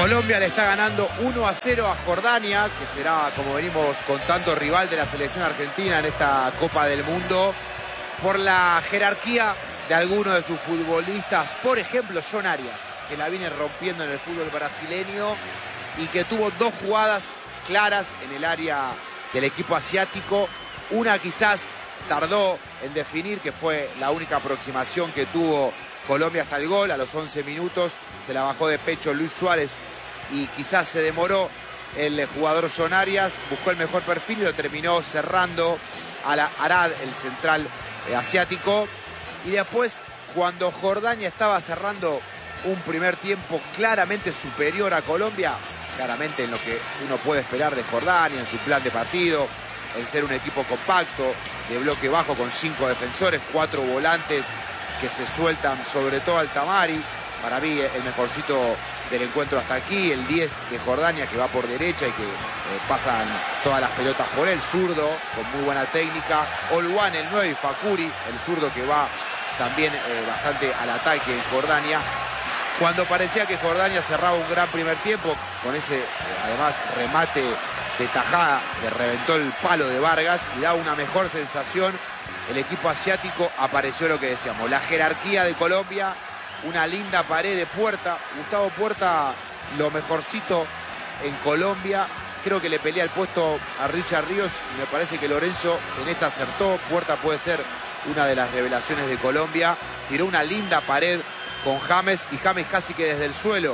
Colombia le está ganando 1-0 a Jordania, que será, como venimos contando, rival de la selección argentina en esta Copa del Mundo, por la jerarquía de algunos de sus futbolistas. Por ejemplo, John Arias, que la viene rompiendo en el fútbol brasileño y que tuvo dos jugadas claras en el área del equipo asiático. Una quizás tardó en definir, que fue la única aproximación que tuvo Colombia hasta el gol. A los 11 minutos se la bajó de pecho Luis Suárez y quizás se demoró el jugador John Arias. Buscó el mejor perfil y lo terminó cerrando a la Arad, el central asiático. Y después, cuando Jordania estaba cerrando un primer tiempo claramente superior a Colombia, claramente en lo que uno puede esperar de Jordania, en su plan de partido, en ser un equipo compacto, de bloque bajo con 5 defensores, 4 volantes que se sueltan, sobre todo Altamari, para mí el mejorcito del encuentro hasta aquí, el 10 de Jordania que va por derecha y que pasan todas las pelotas por él, zurdo, con muy buena técnica, Olwan el 9 y Fakuri, el zurdo que va también bastante al ataque en Jordania. Cuando parecía que Jordania cerraba un gran primer tiempo, con ese además remate de tajada que reventó el palo de Vargas y daba una mejor sensación, el equipo asiático apareció lo que decíamos, la jerarquía de Colombia, una linda pared de Puerta. Gustavo Puerta, lo mejorcito en Colombia, creo que le pelea el puesto a Richard Ríos y me parece que Lorenzo en esta acertó. Puerta puede ser una de las revelaciones de Colombia, tiró una linda pared con James y James casi que desde el suelo,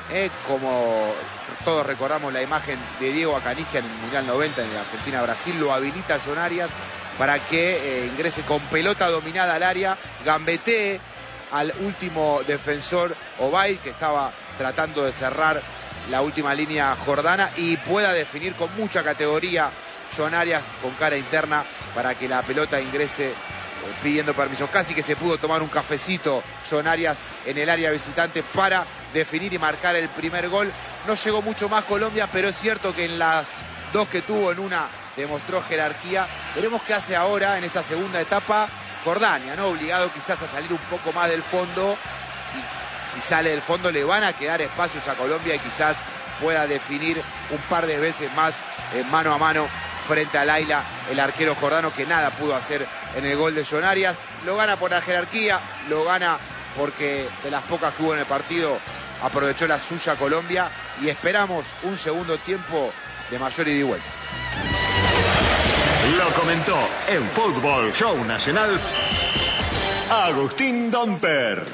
como todos recordamos la imagen de Diego Acanigia en el Mundial 90 en la Argentina-Brasil, lo habilita John Arias para que ingrese con pelota dominada al área, gambetee al último defensor Obaid, que estaba tratando de cerrar la última línea jordana, y pueda definir con mucha categoría John Arias con cara interna para que la pelota ingrese pidiendo permiso. Casi que se pudo tomar un cafecito John Arias en el área visitante para definir y marcar el primer gol. No llegó mucho más Colombia, pero es cierto que en las dos que tuvo, en una demostró jerarquía. Veremos qué hace ahora en esta segunda etapa Jordania, ¿no? Obligado quizás a salir un poco más del fondo, y si sale del fondo le van a quedar espacios a Colombia y quizás pueda definir un par de veces más mano a mano frente a Laila, el arquero jordano, que nada pudo hacer en el gol de John Arias. Lo gana por la jerarquía, lo gana porque de las pocas que hubo en el partido aprovechó la suya Colombia, y esperamos un segundo tiempo de mayor ida y vuelta. Lo comentó en Fútbol Show Nacional Agustín Domper.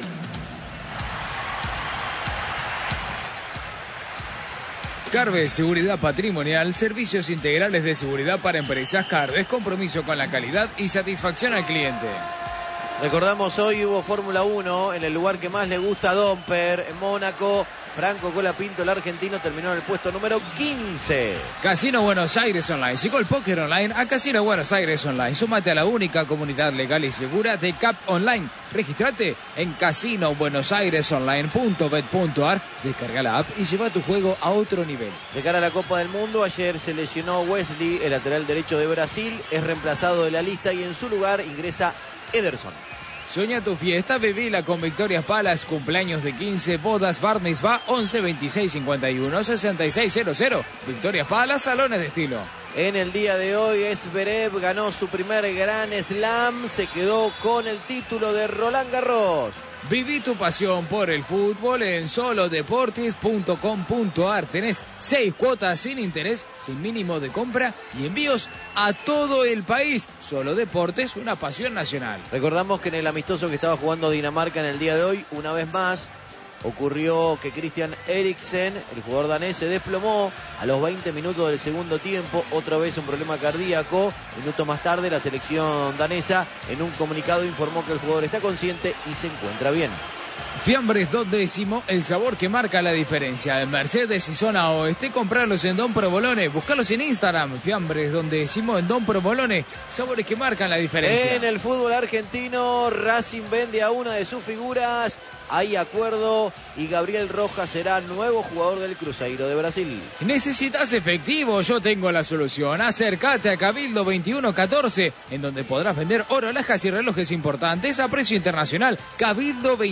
Carves Seguridad Patrimonial, servicios integrales de seguridad para empresas. Carves, compromiso con la calidad y satisfacción al cliente. Recordamos, hoy hubo Fórmula 1 en el lugar que más le gusta a Domper, en Mónaco. Franco Colapinto, el argentino, terminó en el puesto número 15. Casino Buenos Aires Online. Llegó el póker online a Casino Buenos Aires Online. Súmate a la única comunidad legal y segura de CAP Online. Regístrate en casinobuenosairesonline.bet.ar. Descarga la app y lleva tu juego a otro nivel. De cara a la Copa del Mundo, ayer se lesionó Wesley, el lateral derecho de Brasil. Es reemplazado de la lista y en su lugar ingresa Ederson. Sueña tu fiesta, vivila con Victorias Palace, cumpleaños de 15, bodas, bar mitzvah, 11 26 51 66 00. Victorias Palace, salones de estilo. En el día de hoy, Zverev ganó su primer Gran Slam, se quedó con el título de Roland Garros. Viví tu pasión por el fútbol en solodeportes.com.ar. Tenés 6 cuotas sin interés, sin mínimo de compra y envíos a todo el país. Solo Deportes, una pasión nacional. Recordamos que en el amistoso que estaba jugando Dinamarca en el día de hoy, una vez más, ocurrió que Christian Eriksen, el jugador danés, se desplomó a los 20 minutos del segundo tiempo. Otra vez un problema cardíaco. Minutos más tarde, la selección danesa en un comunicado informó que el jugador está consciente y se encuentra bien. Fiambres 2 décimo, el sabor que marca la diferencia. En Mercedes y zona oeste, comprarlos en Don Provolone. Buscarlos en Instagram. Fiambres 2 décimo en Don Provolone. Sabores que marcan la diferencia. En el fútbol argentino, Racing vende a una de sus figuras. Hay acuerdo y Gabriel Rojas será nuevo jugador del Cruzeiro de Brasil. ¿Necesitas efectivo? Yo tengo la solución. Acércate a Cabildo 2114, en donde podrás vender oro, alhajas y relojes importantes a precio internacional. Cabildo 21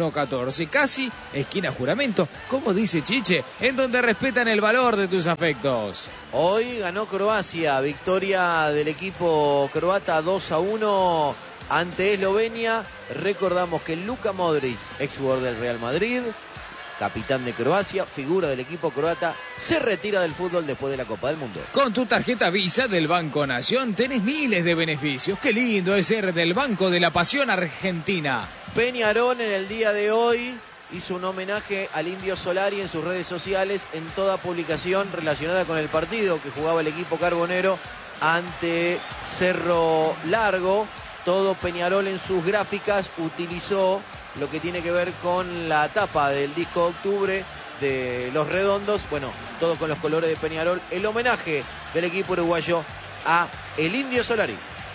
114, casi esquina Juramento, como dice Chiche, en donde respetan el valor de tus afectos. Hoy ganó Croacia, victoria del equipo croata 2-1 ante Eslovenia. Recordamos que Luka Modric, exjugador del Real Madrid, capitán de Croacia, figura del equipo croata, se retira del fútbol después de la Copa del Mundo. Con tu tarjeta Visa del Banco Nación tenés miles de beneficios. Qué lindo es ser del Banco de la Pasión Argentina. Peñarol en el día de hoy hizo un homenaje al Indio Solari en sus redes sociales en toda publicación relacionada con el partido que jugaba el equipo carbonero ante Cerro Largo. Todo Peñarol en sus gráficas utilizó lo que tiene que ver con la tapa del disco de octubre de Los Redondos, bueno, todo con los colores de Peñarol, el homenaje del equipo uruguayo a el Indio Solari.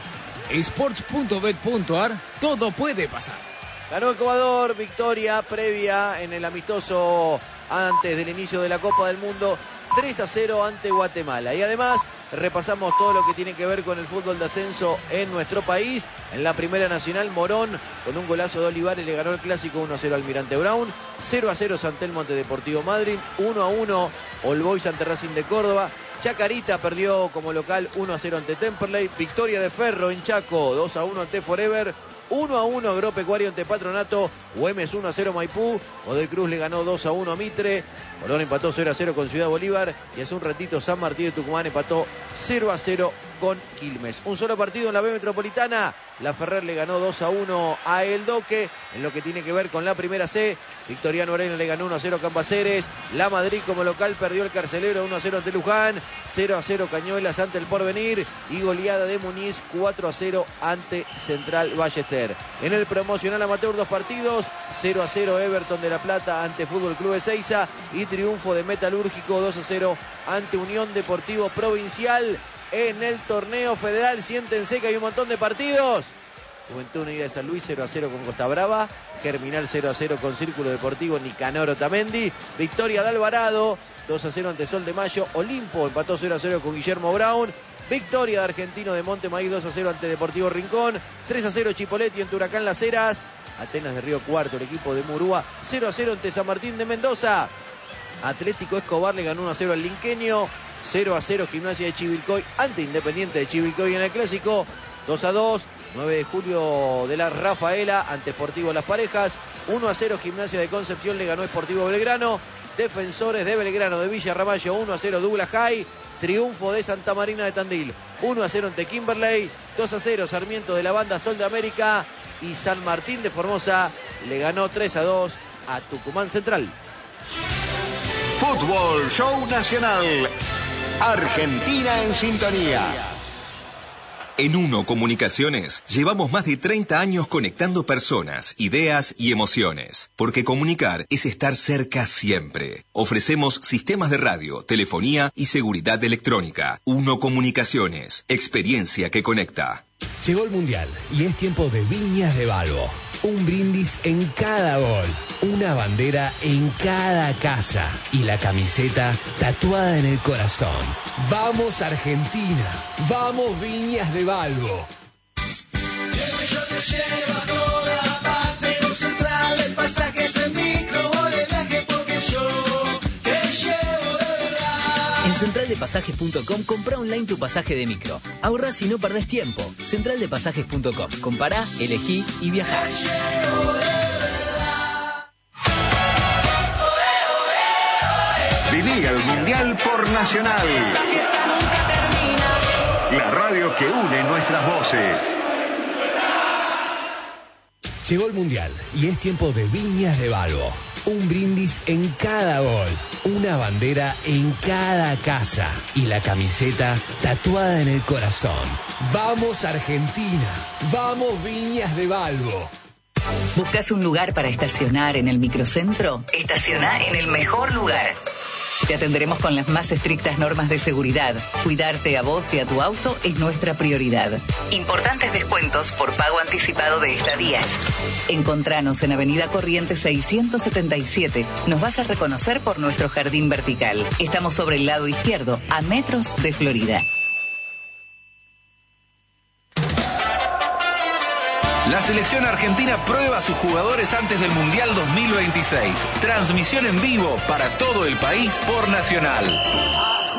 Sports.bet.ar, todo puede pasar. Ganó Ecuador, victoria previa en el amistoso antes del inicio de la Copa del Mundo, 3-0 ante Guatemala. Y además repasamos todo lo que tiene que ver con el fútbol de ascenso en nuestro país. En la Primera Nacional, Morón con un golazo de Olivares le ganó el clásico 1-0 al Almirante Brown, 0-0 San Telmo ante Deportivo Madryn, 1-1 All Boys ante Racing de Córdoba. Chacarita perdió como local 1-0 ante Temperley. Victoria de Ferro en Chaco, 2-1 ante Forever. 1-1 Agropecuario ante Patronato. Güemes 1-0 Maipú. Godoy Cruz le ganó 2-1 a Mitre. Morón empató 0-0 con Ciudad Bolívar. Y hace un ratito San Martín de Tucumán empató 0-0 con Quilmes. Un solo partido en la B Metropolitana. La Ferrer le ganó 2-1 a El Doque. En lo que tiene que ver con la Primera C, Victoriano Arena le ganó 1-0 a Cambaceres. La Madrid como local perdió el Carcelero 1-0 ante Luján. 0-0 Cañuelas ante el Porvenir. Y goleada de Muniz 4-0 ante Central Ballester. En el promocional amateur, 2 partidos. 0-0 Everton de La Plata ante Fútbol Club Ezeiza. Y triunfo de Metalúrgico 2-0 ante Unión Deportivo Provincial. En el torneo federal, siéntense que hay un montón de partidos. Juventud Unida de San Luis 0-0 con Costa Brava. Germinal 0-0 con Círculo Deportivo Nicanor Otamendi. Victoria de Alvarado 2-0 ante Sol de Mayo. Olimpo empató 0-0 con Guillermo Brown. Victoria de Argentino de Montemaíz 2-0 ante Deportivo Rincón. 3-0 Chipoletti ante Huracán Las Heras. Atenas de Río Cuarto, el equipo de Murúa 0-0 ante San Martín de Mendoza. Atlético Escobar le ganó 1-0 al Linqueño. 0-0 Gimnasia de Chivilcoy ante Independiente de Chivilcoy en el Clásico. 2-2 9 de julio de la Rafaela ante Sportivo Las Parejas. 1-0 Gimnasia de Concepción le ganó Sportivo Belgrano. Defensores de Belgrano de Villa Ramallo 1-0 Douglas High. Triunfo de Santa Marina de Tandil 1-0 ante Kimberley. 2-0 Sarmiento de la Banda Sol de América. Y San Martín de Formosa le ganó 3-2 a Tucumán Central. Fútbol Show Nacional. Argentina en sintonía. En Uno Comunicaciones llevamos más de 30 años conectando personas, ideas y emociones. Porque comunicar es estar cerca siempre. Ofrecemos sistemas de radio, telefonía y seguridad electrónica. Uno Comunicaciones, experiencia que conecta. Llegó el Mundial y es tiempo de Viñas de Balbo. Un brindis en cada gol, una bandera en cada casa y la camiseta tatuada en el corazón. ¡Vamos Argentina! ¡Vamos Viñas de Balbo! Siempre yo te llevo a toda parte, un Central de Pasajes en micro, voy de viaje porque yo te llevo de verdad. En centraldepasajes.com compra online tu pasaje de micro. Ahorrás y no perdés tiempo. Centraldepasajes.com. Compará, elegí y viajá. Viví el Mundial por Nacional. Esta fiesta nunca termina. La radio que une nuestras voces. Llegó el Mundial y es tiempo de Viñas de Balbo. Un brindis en cada gol, una bandera en cada casa y la camiseta tatuada en el corazón. ¡Vamos Argentina! ¡Vamos Viñas de Balbo! ¿Buscas un lugar para estacionar en el microcentro? Estaciona en el mejor lugar. Te atenderemos con las más estrictas normas de seguridad. Cuidarte a vos y a tu auto es nuestra prioridad. Importantes descuentos por pago anticipado de estadías. Encontranos en Avenida Corrientes 677. Nos vas a reconocer por nuestro jardín vertical. Estamos sobre el lado izquierdo, a metros de Florida. La selección argentina prueba a sus jugadores antes del Mundial 2026. Transmisión en vivo para todo el país por Nacional.